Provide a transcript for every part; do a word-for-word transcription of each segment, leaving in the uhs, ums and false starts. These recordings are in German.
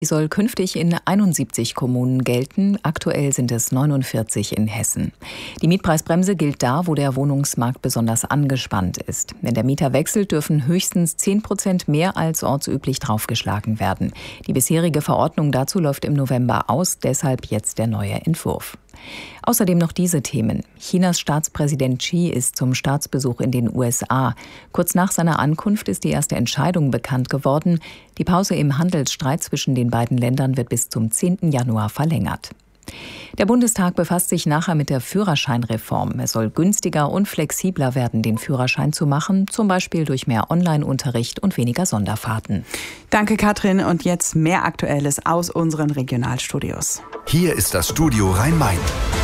Die soll künftig in einundsiebzig Kommunen gelten. Aktuell sind es neunundvierzig in Hessen. Die Mietpreisbremse gilt da, wo der Wohnungsmarkt besonders angespannt ist. Wenn der Mieter wechselt, dürfen höchstens zehn Prozent mehr als ortsüblich draufgeschlagen werden. Die bisherige Verordnung dazu läuft im November aus, deshalb jetzt der neue Entwurf. Außerdem noch diese Themen. Chinas Staatspräsident Xi ist zum Staatsbesuch in den U S A. Kurz nach seiner Ankunft ist die erste Entscheidung bekannt geworden. Die Pause im Handelsstreit zwischen den beiden Ländern wird bis zum zehnten Januar verlängert. Der Bundestag befasst sich nachher mit der Führerscheinreform. Es soll günstiger und flexibler werden, den Führerschein zu machen, zum Beispiel durch mehr Online-Unterricht und weniger Sonderfahrten. Danke, Katrin. Und jetzt mehr Aktuelles aus unseren Regionalstudios. Hier ist das Studio Rhein-Main.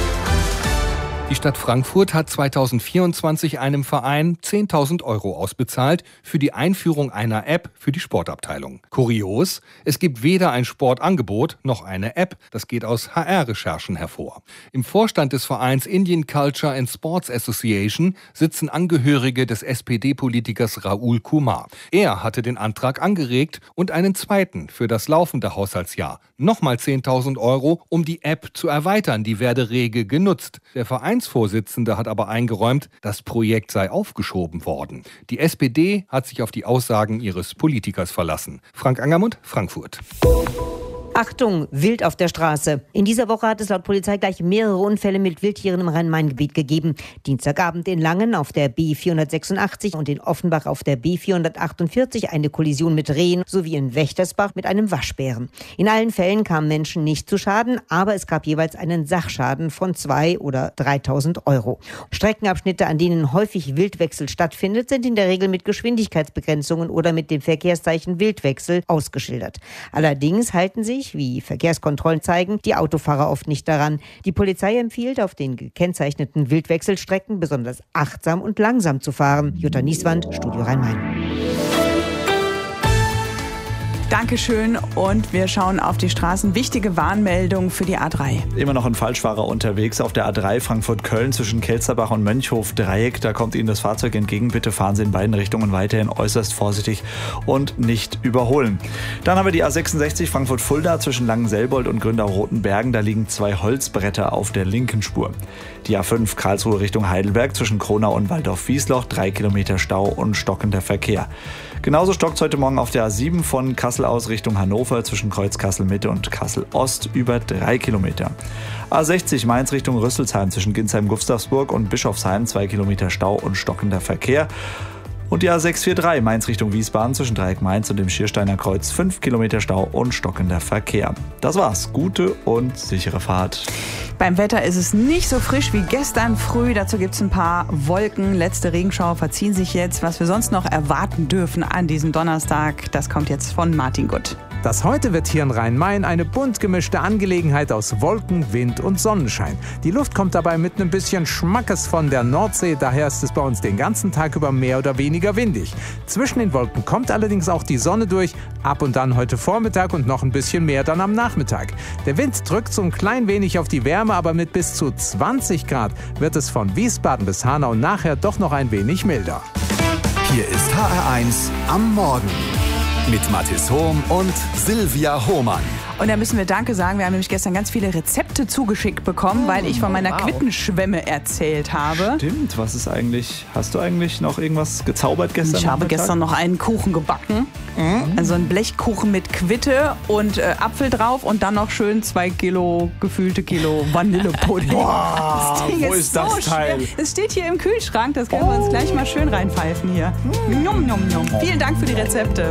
Die Stadt Frankfurt hat zweitausendvierundzwanzig einem Verein zehntausend Euro ausbezahlt für die Einführung einer App für die Sportabteilung. Kurios, es gibt weder ein Sportangebot noch eine App. Das geht aus H R-Recherchen hervor. Im Vorstand des Vereins Indian Culture and Sports Association sitzen Angehörige des S P D-Politikers Rahul Kumar. Er hatte den Antrag angeregt und einen zweiten für das laufende Haushaltsjahr. Nochmal zehntausend Euro, um die App zu erweitern. Die werde rege genutzt. Der Vereinsvorsitzende hat aber eingeräumt, das Projekt sei aufgeschoben worden. Die S P D hat sich auf die Aussagen ihres Politikers verlassen. Frank Angermund, Frankfurt. Achtung, Wild auf der Straße. In dieser Woche hat es laut Polizei gleich mehrere Unfälle mit Wildtieren im Rhein-Main-Gebiet gegeben. Dienstagabend in Langen auf der B vierhundertsechsundachtzig und in Offenbach auf der B vierhundertachtundvierzig eine Kollision mit Rehen sowie in Wächtersbach mit einem Waschbären. In allen Fällen kamen Menschen nicht zu Schaden, aber es gab jeweils einen Sachschaden von zweitausend oder dreitausend Euro. Streckenabschnitte, an denen häufig Wildwechsel stattfindet, sind in der Regel mit Geschwindigkeitsbegrenzungen oder mit dem Verkehrszeichen Wildwechsel ausgeschildert. Allerdings halten sich, wie Verkehrskontrollen zeigen, die Autofahrer oft nicht daran. Die Polizei empfiehlt, auf den gekennzeichneten Wildwechselstrecken besonders achtsam und langsam zu fahren. Jutta Nieswand, Studio Rhein-Main. Dankeschön und wir schauen auf die Straßen. Wichtige Warnmeldung für die A drei. Immer noch ein Falschfahrer unterwegs auf der A drei Frankfurt-Köln zwischen Kelsterbach und Mönchhof-Dreieck. Da kommt Ihnen das Fahrzeug entgegen. Bitte fahren Sie in beiden Richtungen weiterhin äußerst vorsichtig und nicht überholen. Dann haben wir die A sechsundsechzig Frankfurt-Fulda zwischen Langenselbold und Gründau-Rotenbergen. Da liegen zwei Holzbretter auf der linken Spur. Die A fünf Karlsruhe Richtung Heidelberg zwischen Kronau und Waldorf-Wiesloch. Drei Kilometer Stau und stockender Verkehr. Genauso stockt es heute Morgen auf der A sieben von Kassel aus Richtung Hannover zwischen Kreuz Kassel-Mitte und Kassel-Ost über drei Kilometer. A sechzig Mainz Richtung Rüsselsheim zwischen Ginsheim-Gustavsburg und Bischofsheim zwei Kilometer Stau und stockender Verkehr. Und die A sechshundertvierunddreißig Mainz Richtung Wiesbaden zwischen Dreieck Mainz und dem Schiersteiner Kreuz fünf Kilometer Stau und stockender Verkehr. Das war's. Gute und sichere Fahrt. Beim Wetter ist es nicht so frisch wie gestern früh. Dazu gibt es ein paar Wolken. Letzte Regenschauer verziehen sich jetzt. Was wir sonst noch erwarten dürfen an diesem Donnerstag, das kommt jetzt von Martin Gutt. Das heute wird hier in Rhein-Main eine bunt gemischte Angelegenheit aus Wolken, Wind und Sonnenschein. Die Luft kommt dabei mit einem bisschen Schmackes von der Nordsee, daher ist es bei uns den ganzen Tag über mehr oder weniger windig. Zwischen den Wolken kommt allerdings auch die Sonne durch, ab und an heute Vormittag und noch ein bisschen mehr dann am Nachmittag. Der Wind drückt so ein klein wenig auf die Wärme, aber mit bis zu zwanzig Grad wird es von Wiesbaden bis Hanau nachher doch noch ein wenig milder. Hier ist H R eins am Morgen mit Mathis Hohm und Silvia Hohmann. Und da müssen wir Danke sagen. Wir haben nämlich gestern ganz viele Rezepte zugeschickt bekommen, oh, weil ich von meiner wow. Quittenschwemme erzählt habe. Stimmt, was ist eigentlich, hast du eigentlich noch irgendwas gezaubert gestern? Ich habe gestern noch einen Kuchen gebacken. Mhm. Also einen Blechkuchen mit Quitte und äh, Apfel drauf und dann noch schön zwei Kilo, gefühlte Kilo Vanillepudding. Boah, das Ding wo ist, ist das so Teil? Schwer. Es steht hier im Kühlschrank, das können oh. wir uns gleich mal schön reinpfeifen hier. Mhm. Njum, njum, njum. Vielen Dank für die Rezepte.